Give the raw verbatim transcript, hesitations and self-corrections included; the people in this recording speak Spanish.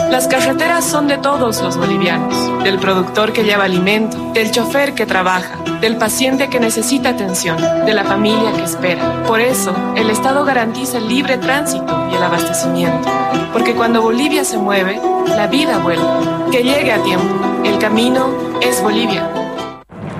Las carreteras son de todos los bolivianos, del productor que lleva alimento, del chofer que trabaja, del paciente que necesita atención, de la familia que espera. Por eso, el Estado garantiza el libre tránsito y el abastecimiento. Porque cuando Bolivia se mueve, la vida vuelve. Que llegue a tiempo. El camino es Bolivia.